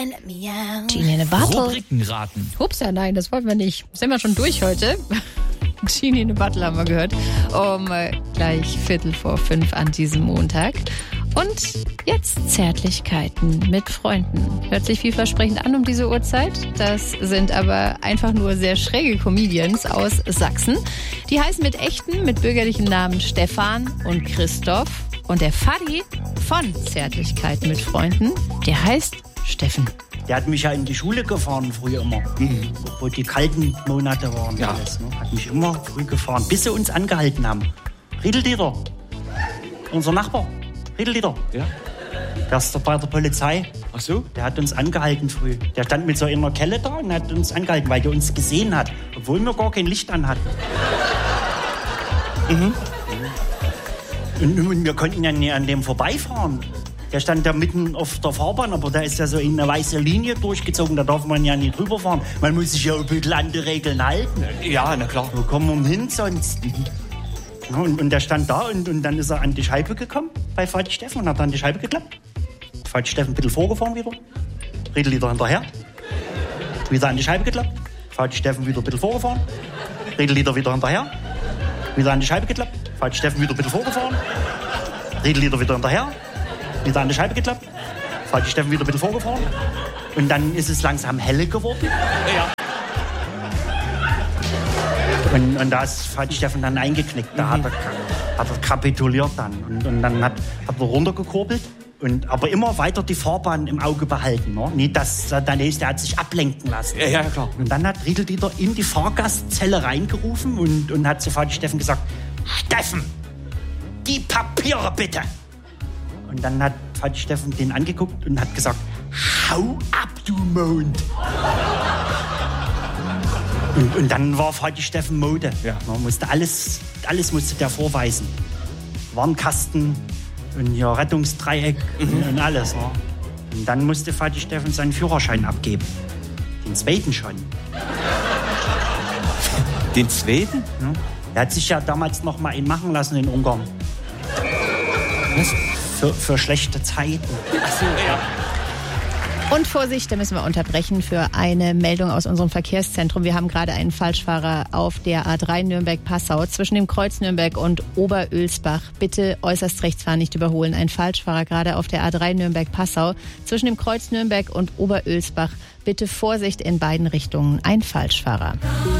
Genie in a Bottle. Rubrikenraten. Ups, ja, nein, das wollten wir nicht. Sind wir schon durch heute? Genie in a Bottle haben wir gehört. Gleich 4:45 an diesem Montag. Und jetzt Zärtlichkeiten mit Freunden. Hört sich vielversprechend an um diese Uhrzeit. Das sind aber einfach nur sehr schräge Comedians aus Sachsen. Die heißen mit bürgerlichen Namen Stefan und Christoph. Und der Fadi von Zärtlichkeiten mit Freunden, der heißt Steffen. Der hat mich ja in die Schule gefahren früher immer, wo die kalten Monate waren. Ja. Alles, ne? Hat mich immer früh gefahren, bis sie uns angehalten haben. Riedeldieter, unser Nachbar, Riedeldieter. Ja. Der ist bei der Polizei. Ach so? Der hat uns angehalten früh. Der stand mit so einer Kelle da und hat uns angehalten, weil der uns gesehen hat, obwohl wir gar kein Licht an hatten. Und wir konnten ja nie an dem vorbeifahren. Der stand da mitten auf der Fahrbahn, aber da ist ja so in eine weiße Linie durchgezogen, da darf man ja nicht drüber fahren. Man muss sich ja ein bisschen an die Regeln halten. Ja, na klar. Wo kommen wir hin sonst? Ja, und der stand da und dann ist er an die Scheibe gekommen bei Vati Steffen und hat dann die Scheibe geklappt. Vati Steffen ein bisschen vorgefahren wieder, Riedeldieter hinterher, wieder an die Scheibe geklappt. Vati Steffen wieder ein bisschen vorgefahren, Riedeldieter wieder hinterher, wieder an die Scheibe geklappt. Vati Steffen wieder ein bisschen vorgefahren, Riedeldieter wieder hinterher, wieder an die Scheibe geklappt. Vati Steffen wieder ein bisschen vorgefahren. Und dann ist es langsam helle geworden. Ja. Und da ist Vati Steffen dann eingeknickt. Da hat er kapituliert dann. Und dann hat er runtergekurbelt. Aber immer weiter die Fahrbahn im Auge behalten. Ne? Nicht, dass dann ist, der hat sich ablenken lassen. Ja, klar. Und dann hat Riedeldieter in die Fahrgastzelle reingerufen und hat zu Vati Steffen gesagt: Steffen, die Papiere bitte. Und dann hat Vati Steffen den angeguckt und hat gesagt: Schau ab, du Mond. Und dann war Vati Steffen Mode. Ja. Man musste alles musste der vorweisen. Warnkasten und ja, Rettungsdreieck und alles. Ne? Und dann musste Vati Steffen seinen Führerschein abgeben. Den zweiten schon. Den zweiten? Ja. Er hat sich ja damals noch mal einen machen lassen in Ungarn. Was? Für schlechte Zeiten. Ach so, ja. Und Vorsicht, da müssen wir unterbrechen für eine Meldung aus unserem Verkehrszentrum. Wir haben gerade einen Falschfahrer auf der A3 Nürnberg-Passau zwischen dem Kreuz Nürnberg und Oberölsbach. Bitte äußerst rechts fahren, nicht überholen. Ein Falschfahrer gerade auf der A3 Nürnberg-Passau zwischen dem Kreuz Nürnberg und Oberölsbach. Bitte Vorsicht in beiden Richtungen. Ein Falschfahrer.